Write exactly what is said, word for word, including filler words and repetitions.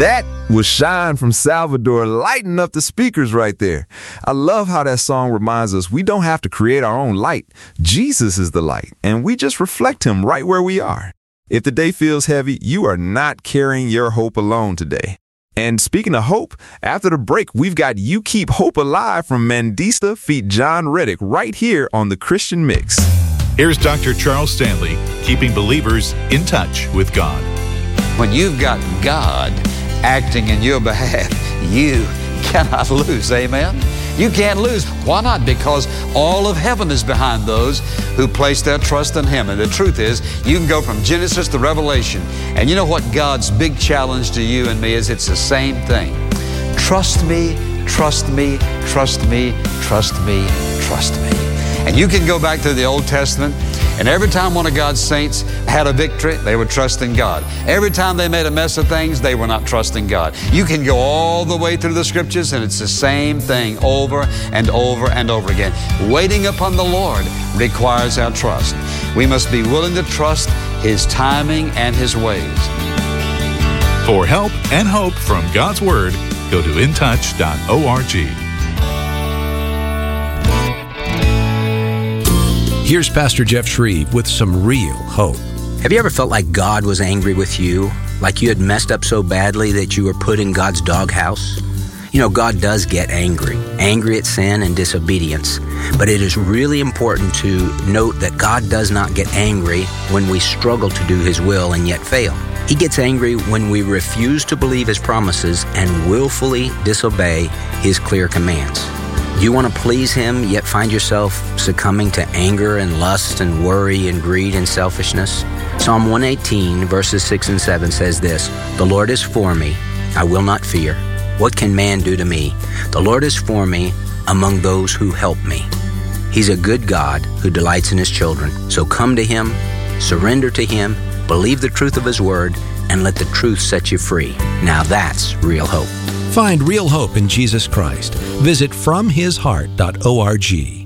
That was Shine from Salvador, lighting up the speakers right there. I love how that song reminds us we don't have to create our own light. Jesus is the light, and we just reflect him right where we are. If the day feels heavy, you are not carrying your hope alone today. And speaking of hope, after the break, we've got You Keep Hope Alive from Mandista feat. John Reddick right here on The Christian Mix. Here's Doctor Charles Stanley, keeping believers in touch with God. When you've got God acting in your behalf, you cannot lose. Amen? You can't lose. Why not? Because all of heaven is behind those who place their trust in Him. And the truth is, you can go from Genesis to Revelation. And you know what God's big challenge to you and me is? It's the same thing. Trust me, trust me, trust me, trust me, trust me. And you can go back to the Old Testament, and every time one of God's saints had a victory, they were trusting God. Every time they made a mess of things, they were not trusting God. You can go all the way through the Scriptures, and it's the same thing over and over and over again. Waiting upon the Lord requires our trust. We must be willing to trust His timing and His ways. For help and hope from God's Word, go to in touch dot org. Here's Pastor Jeff Shreve with some real hope. Have you ever felt like God was angry with you? Like you had messed up so badly that you were put in God's doghouse? You know, God does get angry, angry at sin and disobedience. But it is really important to note that God does not get angry when we struggle to do His will and yet fail. He gets angry when we refuse to believe His promises and willfully disobey His clear commands. You want to please Him, yet find yourself succumbing to anger and lust and worry and greed and selfishness? Psalm one eighteen, verses six and seven says this, "The Lord is for me, I will not fear. What can man do to me? The Lord is for me among those who help me." He's a good God who delights in His children. So come to Him, surrender to Him, believe the truth of His Word, and let the truth set you free. Now that's real hope. Find real hope in Jesus Christ. Visit from his heart dot org.